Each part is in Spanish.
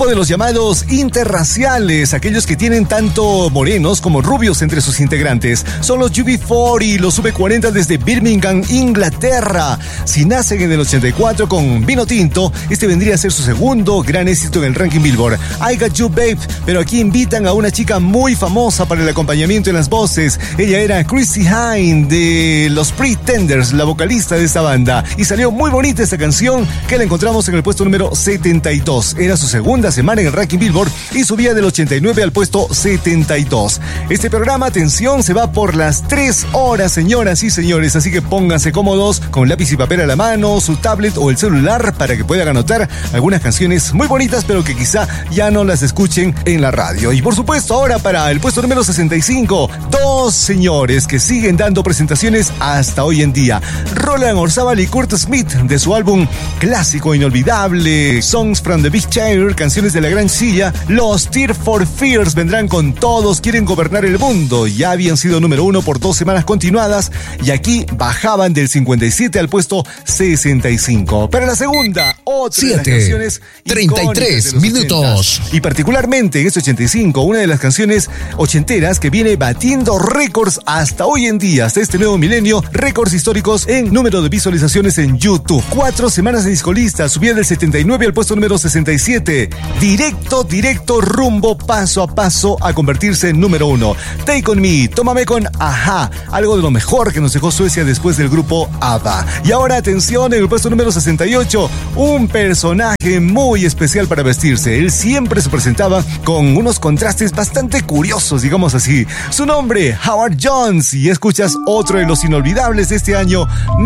grupo de los llamados interraciales, aquellos que tienen tanto morenos como rubios entre sus integrantes. Son los UB40, los V40 desde Birmingham, Inglaterra. Si nacen en el 84 con Vino Tinto, este vendría a ser su segundo gran éxito en el ranking Billboard. I Got You Babe, pero aquí invitan a una chica muy famosa para el acompañamiento en las voces. Ella era Chrissy Hynde de los Pretenders, la vocalista de esta banda. Y salió muy bonita esta canción que la encontramos en el puesto número 72. Era su segunda semana en el ranking Billboard y subía del 89 al puesto 72. Este programa, atención, se va por las 3 horas, señoras y señores, así que pónganse cómodos con lápiz y papel a la mano, su tablet o el celular para que puedan anotar algunas canciones muy bonitas, pero que quizá ya no las escuchen en la radio. Y por supuesto, ahora para el puesto número 65, dos señores que siguen dando presentaciones hasta hoy en día. Roland Orzabal y Kurt Smith, de su álbum clásico inolvidable Songs from the Big Chair, canciones de la gran silla. Los Tears for Fears vendrán con Todos quieren gobernar el mundo. Ya habían sido número 1 por 2 semanas continuadas y aquí bajaban del 57 al puesto 65. Para la segunda, otra de las canciones 33 minutos. 80. Y particularmente en este 85, una de las canciones ochenteras que viene batiendo récords hasta hoy en día, hasta este nuevo milenio, récords históricos en número de visualizaciones en YouTube. 4 semanas de discolista, subía del 79 al puesto número 67. Directo, rumbo, paso a paso a convertirse en número 1. Take On Me, Tómame con Ajá, algo de lo mejor que nos dejó Suecia después del grupo ABBA. Y ahora, atención, en el puesto número 68, un personaje muy especial para vestirse. Él siempre se presentaba con unos contrastes bastante curiosos, digamos así. Su nombre, Howard Jones, y escuchas otro de los inolvidables de este año,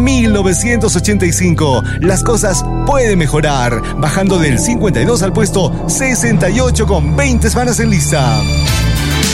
1985. Las cosas pueden mejorar, bajando del 52 al puesto 68 con 20 semanas en lista.